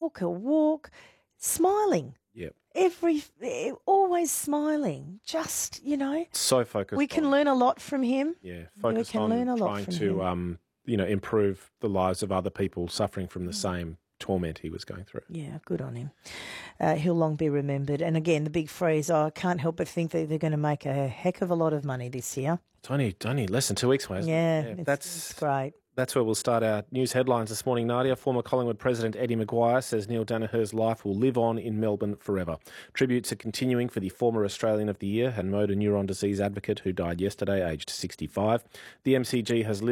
talk, he'll walk, smiling. Yep. Always smiling. Just, So focused. we can learn a lot from him. Yeah, We focused can on learn a lot trying from to, him. improve the lives of other people suffering from the same torment he was going through. Yeah, good on him. He'll long be remembered. And again, the big phrase, I can't help but think that they're going to make a heck of a lot of money this year. It's only less than 2 weeks away, isn't it? Yeah, it's great. That's where we'll start our news headlines this morning, Nadia. Former Collingwood President Eddie Maguire says Neil Daniher's life will live on in Melbourne forever. Tributes are continuing for the former Australian of the Year and motor neuron disease advocate who died yesterday, aged 65. The MCG has